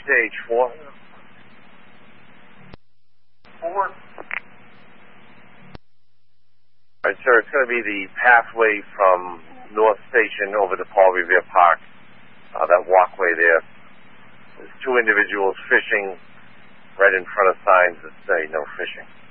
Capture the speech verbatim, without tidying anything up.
stage four. Four. All right, sir, it's going to be the pathway from North Station over to Paul Revere Park, uh, that walkway there. There's two individuals fishing right in front of signs that say no fishing.